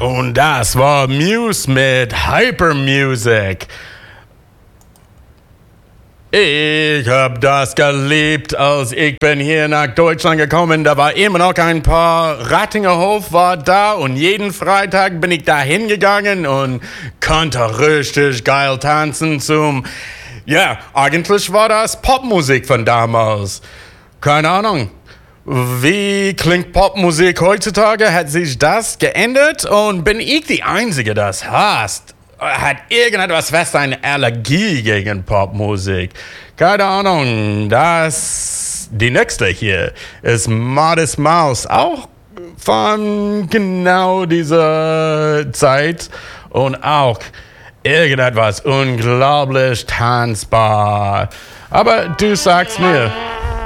Und das war Muse mit Hypermusic. Ich hab das geliebt, als ich bin hier nach Deutschland gekommen. Da war immer noch ein paar Rattinger Hof war da und jeden Freitag bin ich da hingegangen und konnte richtig geil tanzen zum... Ja, eigentlich war das Popmusik von damals. Keine Ahnung. Wie klingt Popmusik heutzutage? Hat sich das geändert? Und bin ich die Einzige, das hasst? Hat irgendetwas fest eine Allergie gegen Popmusik? Keine Ahnung. Die nächste hier ist Modest Mouse. Auch von genau dieser Zeit. Und auch irgendetwas unglaublich tanzbar. Aber du sagst mir...